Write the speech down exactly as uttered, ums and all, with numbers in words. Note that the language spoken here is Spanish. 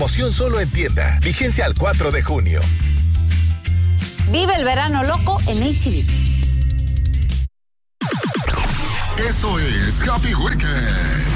Promoción solo en tienda. Vigencia al cuatro de junio. Vive el verano loco en H E B. Esto es Happy Weekend.